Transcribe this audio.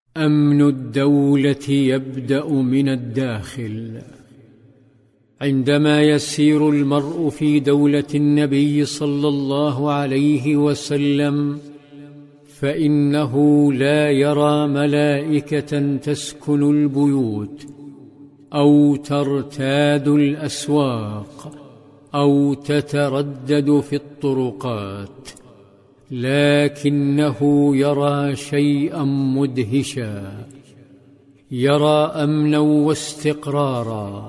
أمن الدولة يبدأ من الداخل. عندما يسير المرء في دولة النبي صلى الله عليه وسلم فإنه لا يرى ملائكة تسكن البيوت أو ترتاد الأسواق أو تتردد في الطرقات، لكنه يرى شيئا مدهشا، يرى أمنا واستقرارا